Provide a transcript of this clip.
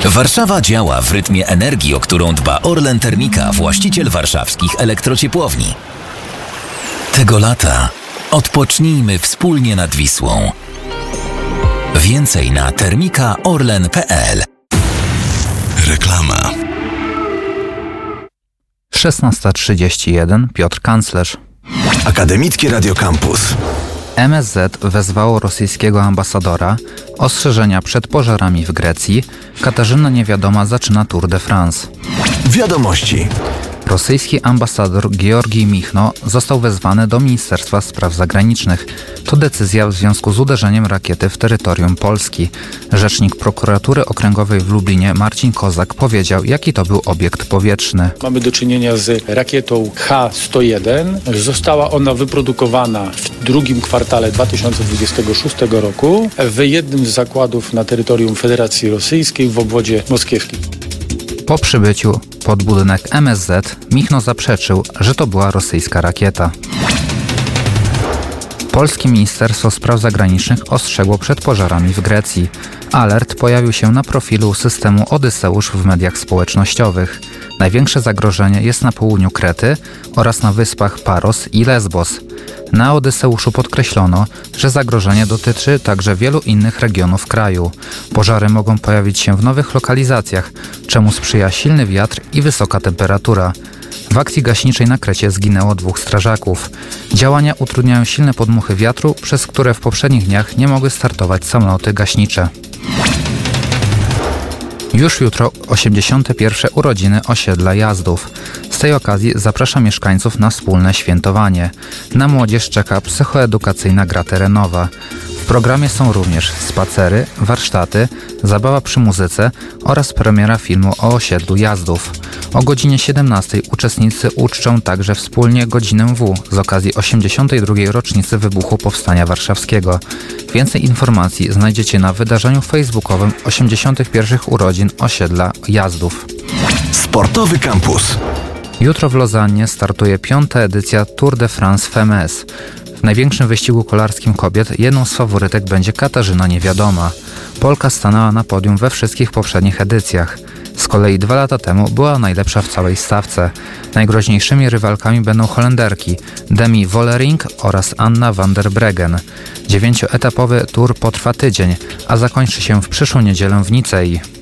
Warszawa działa w rytmie energii, o którą dba Orlen Termika, właściciel warszawskich elektrociepłowni. Tego lata odpocznijmy wspólnie nad Wisłą. Więcej na termikaorlen.pl. Reklama. 16:31. Piotr Kanclerz. Akademickie Radio Campus. MSZ wezwało rosyjskiego ambasadora. Ostrzeżenia przed pożarami w Grecji. Katarzyna Niewiadoma zaczyna Tour de France. Wiadomości. Rosyjski ambasador Georgij Michno został wezwany do Ministerstwa Spraw Zagranicznych. To decyzja w związku z uderzeniem rakiety w terytorium Polski. Rzecznik Prokuratury Okręgowej w Lublinie Marcin Kozak powiedział, jaki to był obiekt powietrzny. Mamy do czynienia z rakietą H-101. Została ona wyprodukowana w drugim kwartale 2026 roku w jednym z zakładów na terytorium Federacji Rosyjskiej w obwodzie moskiewskim. Po przybyciu pod budynek MSZ Michno zaprzeczył, że to była rosyjska rakieta. Polskie Ministerstwo Spraw Zagranicznych ostrzegło przed pożarami w Grecji. Alert pojawił się na profilu systemu Odyseusz w mediach społecznościowych. Największe zagrożenie jest na południu Krety oraz na wyspach Paros i Lesbos. Na Odyseuszu podkreślono, że zagrożenie dotyczy także wielu innych regionów kraju. Pożary mogą pojawić się w nowych lokalizacjach, czemu sprzyja silny wiatr i wysoka temperatura. W akcji gaśniczej na Krecie zginęło 2 strażaków. Działania utrudniają silne podmuchy wiatru, przez które w poprzednich dniach nie mogły startować samoloty gaśnicze. Już jutro 81. urodziny osiedla Jazdów. Z tej okazji zaprasza mieszkańców na wspólne świętowanie. Na młodzież czeka psychoedukacyjna gra terenowa. W programie są również spacery, warsztaty, zabawa przy muzyce oraz premiera filmu o osiedlu Jazdów. O godzinie 17 uczestnicy uczczą także wspólnie godzinę W z okazji 82. rocznicy wybuchu Powstania Warszawskiego. Więcej informacji znajdziecie na wydarzeniu facebookowym 81. urodzin osiedla Jazdów. Sportowy Campus. Jutro w Lozannie startuje 5. edycja Tour de France Femmes. W największym wyścigu kolarskim kobiet jedną z faworytek będzie Katarzyna Niewiadoma. Polka stanęła na podium we wszystkich poprzednich edycjach. Z kolei 2 lata temu była najlepsza w całej stawce. Najgroźniejszymi rywalkami będą Holenderki Demi Vollering oraz Anna van der Breggen. 9-etapowy tour potrwa tydzień, a zakończy się w przyszłą niedzielę w Nicei.